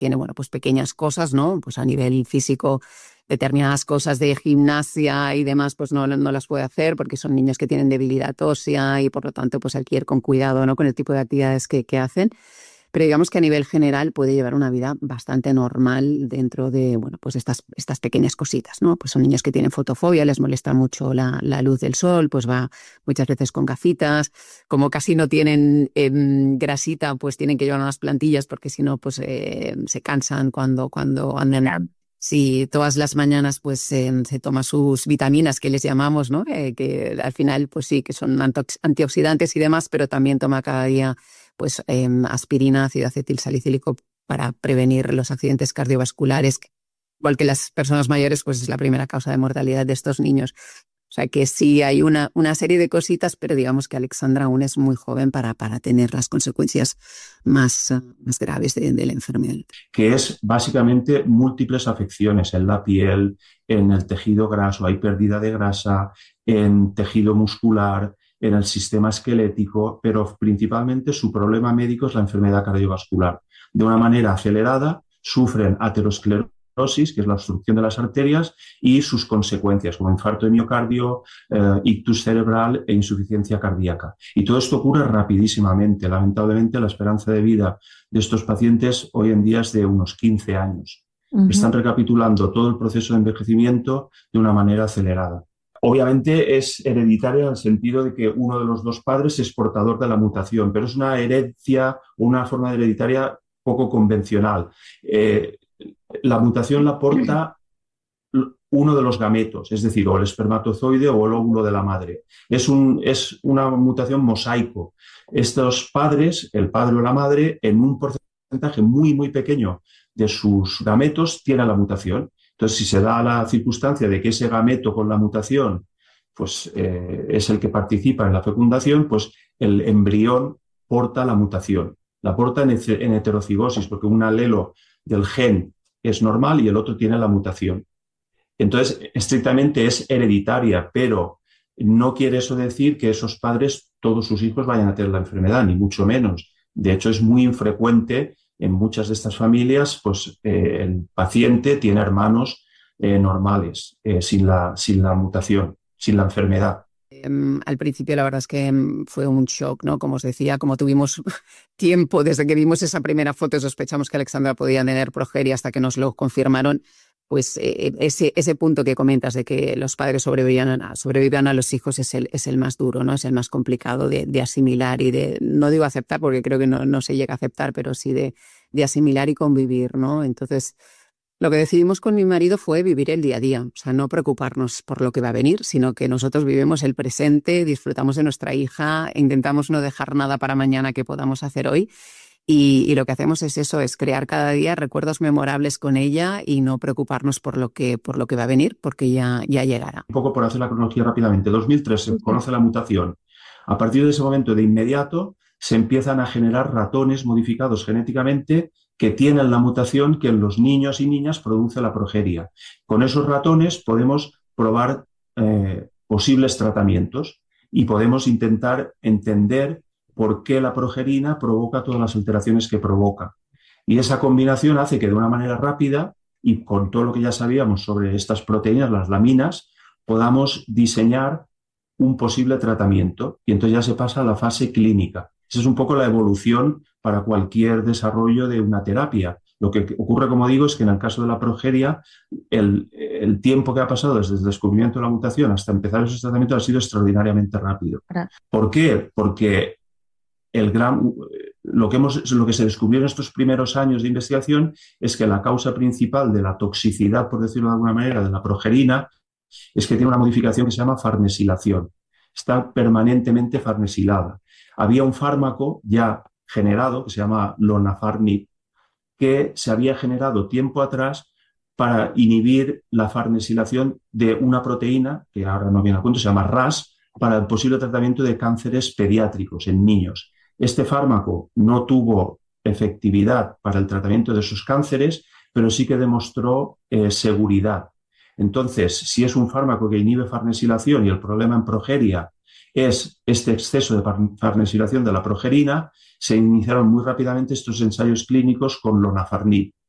tiene, bueno, pues pequeñas cosas, ¿no? Pues a nivel físico, determinadas cosas de gimnasia y demás, pues no las puede hacer porque son niños que tienen debilidad ósea y por lo tanto, pues hay que ir con cuidado, ¿no? Con el tipo de actividades que hacen. Pero digamos que a nivel general puede llevar una vida bastante normal dentro de, bueno, pues estas pequeñas cositas, ¿no? Pues son niños que tienen fotofobia, les molesta mucho la luz del sol, pues va muchas veces con gafitas. Como casi no tienen grasita, pues tienen que llevar unas plantillas porque si no, pues se cansan cuando andan. Sí, todas las mañanas pues se toma sus vitaminas que les llamamos, ¿no? Que al final pues sí, que son antioxidantes y demás, pero también toma cada día pues aspirina, ácido acetilsalicílico para prevenir los accidentes cardiovasculares, igual que las personas mayores, pues es la primera causa de mortalidad de estos niños. O sea que sí hay una serie de cositas, pero digamos que Alexandra aún es muy joven para tener las consecuencias más graves de la enfermedad. Que es básicamente múltiples afecciones en la piel, en el tejido graso, hay pérdida de grasa, en tejido muscular, en el sistema esquelético, pero principalmente su problema médico es la enfermedad cardiovascular. De una manera acelerada sufren aterosclerosis, que es la obstrucción de las arterias, y sus consecuencias, como infarto de miocardio, ictus cerebral e insuficiencia cardíaca. Y todo esto ocurre rapidísimamente. Lamentablemente, la esperanza de vida de estos pacientes hoy en día es de unos 15 años. Están recapitulando todo el proceso de envejecimiento de una manera acelerada. Obviamente es hereditaria en el sentido de que uno de los dos padres es portador de la mutación, pero es una herencia, una forma hereditaria poco convencional. La mutación la porta uno de los gametos, es decir, o el espermatozoide o el óvulo de la madre. Es una mutación mosaico. Estos padres, el padre o la madre, en un porcentaje muy, muy pequeño de sus gametos, tienen la mutación. Entonces, si se da la circunstancia de que ese gameto con la mutación pues, es el que participa en la fecundación, pues el embrión porta la mutación. La porta en heterocigosis, porque un alelo del gen es normal y el otro tiene la mutación. Entonces, estrictamente es hereditaria, pero no quiere eso decir que esos padres, todos sus hijos, vayan a tener la enfermedad, ni mucho menos. De hecho, es muy infrecuente en muchas de estas familias, pues el paciente tiene hermanos normales, sin la mutación, sin la enfermedad. Al principio la verdad es que fue un shock, ¿no? Como os decía, como tuvimos tiempo desde que vimos esa primera foto, sospechamos que Alexandra podía tener progeria hasta que nos lo confirmaron, pues ese punto que comentas de que los padres sobrevivan a los hijos es el más duro, ¿no? Es el más complicado de asimilar y no digo aceptar porque creo que no se llega a aceptar, pero sí de asimilar y convivir, ¿no? Entonces, lo que decidimos con mi marido fue vivir el día a día, o sea, no preocuparnos por lo que va a venir, sino que nosotros vivimos el presente, disfrutamos de nuestra hija, intentamos no dejar nada para mañana que podamos hacer hoy y lo que hacemos es eso, es crear cada día recuerdos memorables con ella y no preocuparnos por lo que va a venir, porque ya llegará. Un poco por hacer la cronología rápidamente. 2003 se conoce la mutación. A partir de ese momento, de inmediato, se empiezan a generar ratones modificados genéticamente que tienen la mutación que en los niños y niñas produce la progeria. Con esos ratones podemos probar posibles tratamientos y podemos intentar entender por qué la progerina provoca todas las alteraciones que provoca. Y esa combinación hace que de una manera rápida y con todo lo que ya sabíamos sobre estas proteínas, las laminas, podamos diseñar un posible tratamiento y entonces ya se pasa a la fase clínica. Esa es un poco la evolución para cualquier desarrollo de una terapia. Lo que ocurre, como digo, es que en el caso de la progeria, el tiempo que ha pasado desde el descubrimiento de la mutación hasta empezar esos tratamientos ha sido extraordinariamente rápido. ¿Por qué? Porque lo que se descubrió en estos primeros años de investigación es que la causa principal de la toxicidad, por decirlo de alguna manera, de la progerina es que tiene una modificación que se llama farnesilación. Está permanentemente farnesilada. Había un fármaco ya generado que se llama lonafarnib que se había generado tiempo atrás para inhibir la farnesilación de una proteína, que ahora no viene a cuento, se llama RAS, para el posible tratamiento de cánceres pediátricos en niños. Este fármaco no tuvo efectividad para el tratamiento de esos cánceres, pero sí que demostró seguridad. Entonces, si es un fármaco que inhibe farnesilación y el problema en progeria es este exceso de farnesilación de la progerina, se iniciaron muy rápidamente estos ensayos clínicos con lonafarnib.